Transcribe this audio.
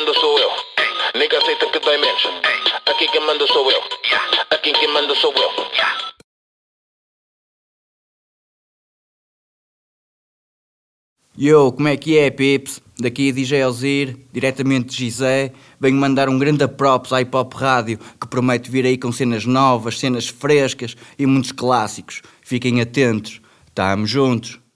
manda sou eu. Nigga aceita que dói menos. Aqui quem manda sou eu. Aqui quem manda sou eu. Yo, como é que é, pips? Daqui DJ Alzir, diretamente de Gizé. Venho mandar um grande props à Hip Hop Rádio, que promete vir aí com cenas novas, cenas frescas e muitos clássicos. Fiquem atentos. Tamo juntos.